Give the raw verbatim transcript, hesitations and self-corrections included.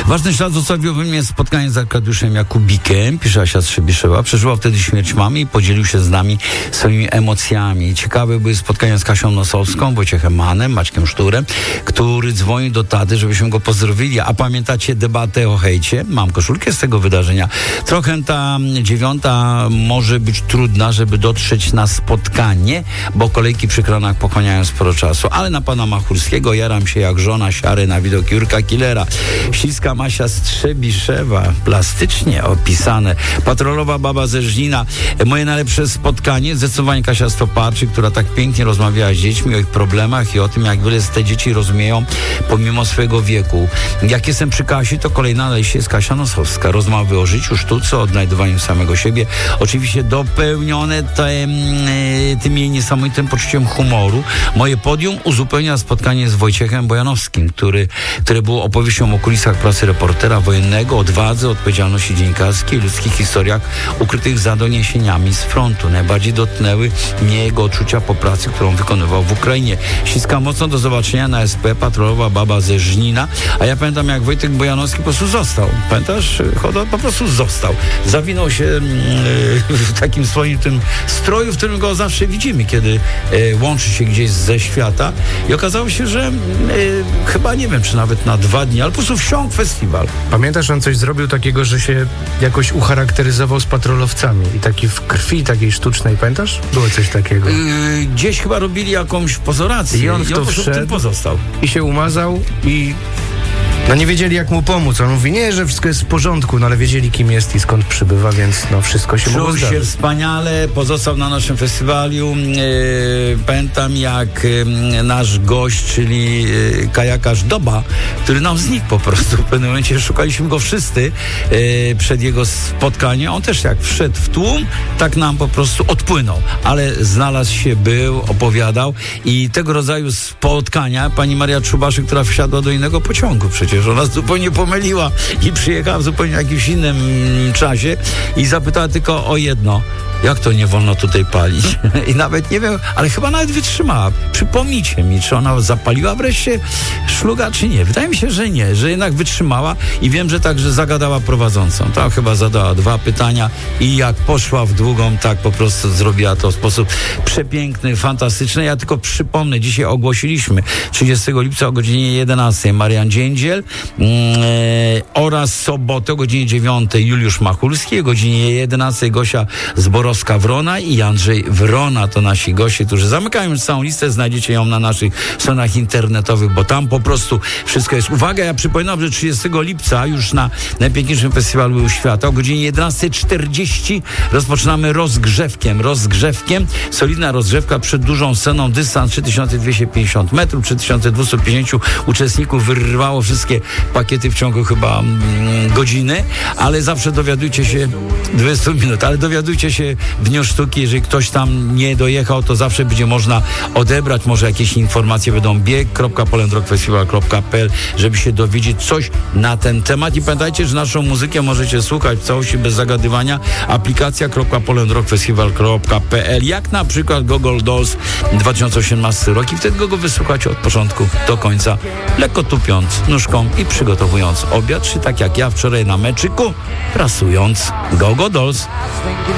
Ważny ślad zostawił we mnie spotkanie z Arkadiuszem Jakubikiem, pisze Asia Trzebiszewa. Przeżywał wtedy śmierć mamy i podzielił się z nami swoimi emocjami. Ciekawe były spotkania z Kasią Nosowską, Wojciechem Mannem, Maćkiem Szturem, który dzwonił do taty, żebyśmy go pozdrowili. A pamiętacie debatę o hejcie? Mam koszulkę z tego wydarzenia. Trochę ta dziewiąta może być trudna, żeby dotrzeć na spotkanie, bo kolejki przy kranach pochłaniają sporo czasu. Ale na pana Machulskiego jaram się jak żona siary na widok Jurka Killera. Śliska Masia Strzebiszewa, plastycznie opisane. Patrolowa baba ze Żnina. Moje najlepsze spotkanie, zdecydowanie Kasia Stoparczyk, która tak pięknie rozmawiała z dziećmi o ich problemach i o tym, jak wiele te dzieci rozumieją pomimo swojego wieku. Jak jestem przy Kasi, to kolejna lejście jest Kasia Nosowska. Rozmowy o życiu, sztuce, o odnajdywaniu samego siebie. Oczywiście dopełnione tym, tym jej niesamowitym poczuciem humoru. Moje podium uzupełnia spotkanie z Wojciechem Bojanowskim, który, które było opowieścią o kulisach pracy reportera wojennego, odwadze, odpowiedzialności dziennikarskiej, ludzkich historiach ukrytych za doniesieniami z frontu. Najbardziej dotknęły mnie jego odczucia po pracy, którą wykonywał w Ukrainie. Śliska mocno, do zobaczenia na S P, patrolowa baba ze Żnina. A ja pamiętam, jak Wojtek Bojanowski po prostu został. Pamiętasz? Chodo po prostu został. Zawinął się yy, w takim swoim tym stroju, w którym go zawsze widzimy, kiedy yy, łączy się gdzieś ze świata. I okazało się, że yy, chyba nie wiem, czy nawet na dwa dni, ale po prostu wsiąkł festiwal. Pamiętasz, on coś zrobił takiego, że się jakoś ucharakteryzował z patrolowcami i taki w krwi takiej sztucznej, pamiętasz? Było coś takiego. Yy, gdzieś chyba robili jakąś pozorację. I on w I to on wszedł w tym pozostał. I się umazał i no nie wiedzieli, jak mu pomóc. On mówi, nie, że wszystko jest w porządku, no ale wiedzieli, kim jest i skąd przybywa, więc no wszystko się mogło Czuł się zdarzyć. wspaniale, pozostał na naszym festiwalu. Yy, pamiętam, jak yy, nasz gość, czyli yy, kajakarz Doba, który nam znikł po prostu. W pewnym momencie szukaliśmy go wszyscy yy, przed jego spotkaniem. On też jak wszedł w tłum, tak nam po prostu odpłynął. Ale znalazł się, był, opowiadał i tego rodzaju spotkania pani Maria Czubaszek, która wsiadła do innego pociągu przecież. Ona zupełnie pomyliła i przyjechała w zupełnie jakimś innym czasie i zapytała tylko o jedno. Jak to nie wolno tutaj palić? I nawet nie wiem, ale chyba nawet wytrzymała. Przypomnijcie mi, czy ona zapaliła wreszcie szluga, czy nie. Wydaje mi się, że nie, że jednak wytrzymała i wiem, że także zagadała prowadzącą. To chyba zadała dwa pytania i jak poszła w długą, tak po prostu zrobiła to w sposób przepiękny, fantastyczny. Ja tylko przypomnę, dzisiaj ogłosiliśmy trzydziestego lipca o godzinie jedenastej Marian Dziędziel yy, oraz sobotę o godzinie dziewiątej Juliusz Machulski, o godzinie jedenastej Gosia Zborowska-Wrona i Andrzej Wrona. To nasi goście, którzy zamykają już całą listę. Znajdziecie ją na naszych stronach internetowych, bo tam po prostu wszystko jest. Uwaga, ja przypominam, że trzydziestego lipca już na najpiękniejszym festiwalu świata o godzinie jedenastej czterdzieści rozpoczynamy rozgrzewkiem. Rozgrzewkiem. Solidna rozgrzewka przed dużą sceną. Dystans trzy tysiące dwieście pięćdziesiąt metrów. trzy tysiące dwieście pięćdziesiąt uczestników wyrwało wszystkie pakiety w ciągu chyba mm, godziny, ale zawsze dowiadujcie się dwadzieścia minut, ale dowiadujcie się w Dniu Sztuki, jeżeli ktoś tam nie dojechał, to zawsze będzie można odebrać, może jakieś informacje będą bieg kropka poland rock festival kropka p l, żeby się dowiedzieć coś na ten temat. I pamiętajcie, że naszą muzykę możecie słuchać w całości bez zagadywania. Aplikacja poland rock festival kropka p l, jak na przykład Gogol Dolls dwa tysiące osiemnasty rok i wtedy go wysłuchacie od początku do końca, lekko tupiąc nóżką i przygotowując obiad, czy tak jak ja wczoraj na meczyku, prasując Gogo Dolls.